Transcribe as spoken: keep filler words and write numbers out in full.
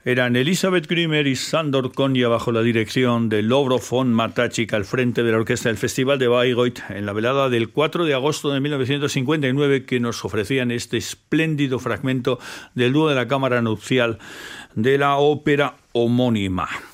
Eran Elisabeth Grimmer y Sándor Konya bajo la dirección de Lovro von Matachik al frente de la orquesta del Festival de Bayreuth en la velada del cuatro de agosto de mil novecientos cincuenta y nueve, que nos ofrecían este espléndido fragmento del dúo de la cámara nupcial de la ópera homónima.